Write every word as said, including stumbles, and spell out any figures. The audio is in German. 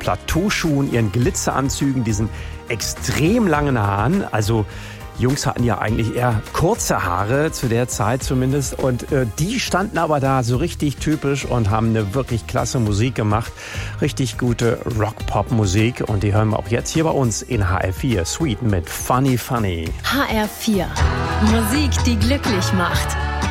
Plateauschuhen, ihren Glitzeranzügen, diesen extrem langen Haaren. Also Jungs hatten ja eigentlich eher kurze Haare, zu der Zeit zumindest. Und äh, die standen aber da so richtig typisch und haben eine wirklich klasse Musik gemacht. Richtig gute Rock-Pop-Musik. Und die hören wir auch jetzt hier bei uns in H R vier. Sweet mit Funny Funny. H R vier. Musik, die glücklich macht.